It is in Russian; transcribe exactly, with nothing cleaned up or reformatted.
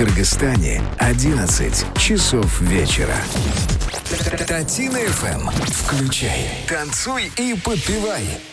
Кыргызстане одиннадцать часов вечера. Татина эф эм. Включай, танцуй и подпевай.